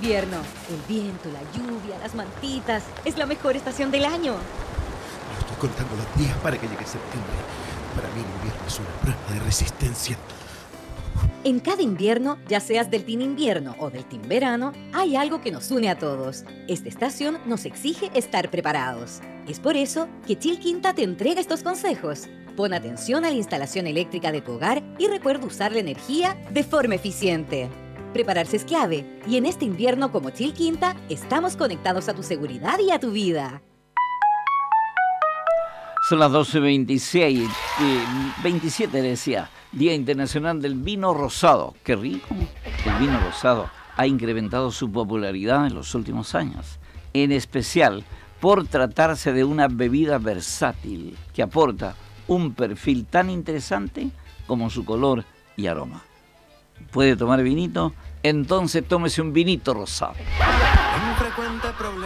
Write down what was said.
invierno. El viento, la lluvia, las mantitas. Es la mejor estación del año. Yo estoy contando los días para que llegue septiembre. Para mí el invierno es una prueba de resistencia. En cada invierno, ya seas del team invierno o del team verano, hay algo que nos une a todos. Esta estación nos exige estar preparados. Es por eso que Chilquinta te entrega estos consejos. Pon atención a la instalación eléctrica de tu hogar y recuerda usar la energía de forma eficiente. Prepararse es clave y en este invierno como Chilquinta estamos conectados a tu seguridad y a tu vida. Son las 12:26, 27 decía, Día Internacional del Vino Rosado. ¡Qué rico! El vino rosado ha incrementado su popularidad en los últimos años, en especial por tratarse de una bebida versátil que aporta un perfil tan interesante como su color y aroma. ¿Puede tomar vinito? Entonces tómese un vinito rosado.